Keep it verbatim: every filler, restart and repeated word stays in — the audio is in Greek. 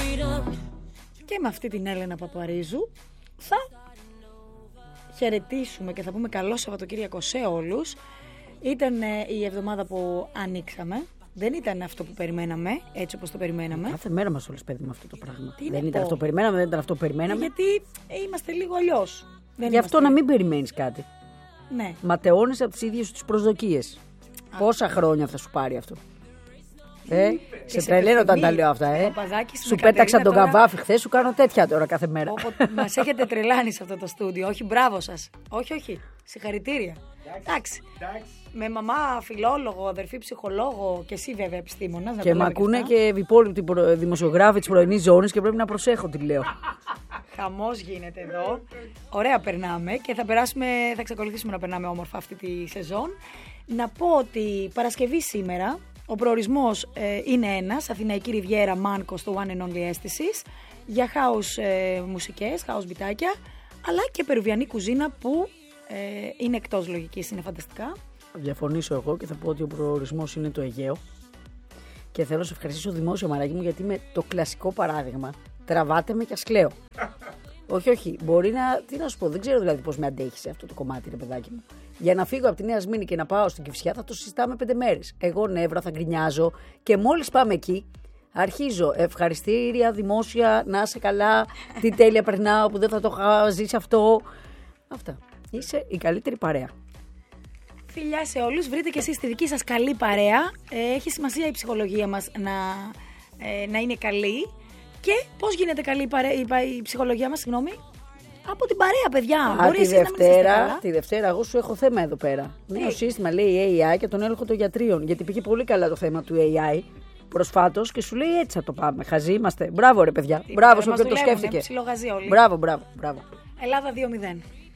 Και με αυτή την Έλενα Παπαρίζου θα χαιρετήσουμε και θα πούμε καλό Σαββατοκύριακο σε όλους. Ήταν ε, η εβδομάδα που ανοίξαμε. Δεν ήταν αυτό που περιμέναμε, έτσι όπως το περιμέναμε. Κάθε μέρα μας όλες παιδί με αυτό το πράγμα. Τι δεν πω. ήταν αυτό που περιμέναμε, δεν ήταν αυτό που περιμέναμε. Ε, γιατί ε, είμαστε λίγο αλλιώς. Γι' αυτό είμαστε... να μην περιμένεις κάτι. Ναι. Ματαιώνεις από τις ίδιες τις προσδοκίες. Α. Πόσα χρόνια θα σου πάρει αυτό. Ε, σε τρελαίνω όταν τα λέω αυτά, ε. Σου πέταξα τον τώρα... καβάφι χθες, σου κάνω τέτοια τώρα κάθε μέρα. Μας έχετε τρελάνει σε αυτό το στούντιο. Όχι, μπράβο σας. Όχι, όχι. Συγχαρητήρια. Εντάξει. Με μαμά φιλόλογο, αδερφή ψυχολόγο και εσύ βέβαια επιστήμονας. Και μ' ακούνε και υπόλοιποι δημοσιογράφοι της πρωινής ζώνης και πρέπει να προσέχω τι λέω. Χαμός γίνεται εδώ. Ωραία περνάμε και θα, περάσουμε, θα εξακολουθήσουμε να περνάμε όμορφα αυτή τη σεζόν. Να πω ότι Παρασκευή σήμερα ο προορισμός ε, είναι ένας, Αθηναϊκή Ριβιέρα Μάνκο στο One and Only Αίσθησης, για house ε, μουσικές, house μπιτάκια, αλλά και περουβιανή κουζίνα που ε, είναι εκτός λογικής, είναι φανταστικά. Διαφωνήσω εγώ και θα πω ότι ο προορισμός είναι το Αιγαίο και θέλω να σε ευχαριστήσω δημόσια, Μαράκι μου, γιατί είμαι το κλασικό παράδειγμα. Τραβάτε με κι ας κλαίω. Όχι, όχι. Μπορεί να. Τι να σου πω, δεν ξέρω δηλαδή πώς με αντέχει σε αυτό το κομμάτι, ρε παιδάκι μου. Για να φύγω από τη Νέα Σμήνη και να πάω στην Κηφισιά θα το συζητάμε πέντε μέρες. Εγώ νεύρα, θα γκρινιάζω και μόλις πάμε εκεί αρχίζω. Ευχαριστήρια, δημόσια, να είσαι καλά. Τι τέλεια περνάω που δεν θα το είχα ζήσει αυτό. Αυτά. Είσαι η καλύτερη παρέα. Φιλιά σε όλους. Βρείτε και εσείς τη δική σας καλή παρέα. Ε, έχει σημασία η ψυχολογία μας να, ε, να είναι καλή. Και πώς γίνεται καλή η, παρέ... η ψυχολογία μας, συγγνώμη. Από την παρέα, παιδιά. Α, Μπορεί τη, Δευτέρα, να τη Δευτέρα, εγώ σου έχω θέμα εδώ πέρα. Νέο σύστημα λέει έι άι και τον έλεγχο των γιατρίων. Γιατί πήγε πολύ καλά το θέμα του έι άι προσφάτως και σου λέει έτσι θα το πάμε. Χαζοί είμαστε. Μπράβο, ρε παιδιά. Τι, μπράβο σε όποιον το σκέφτηκε. Όλοι. Μπράβο, μπράβο, μπράβο. Ελλάδα δύο μηδέν.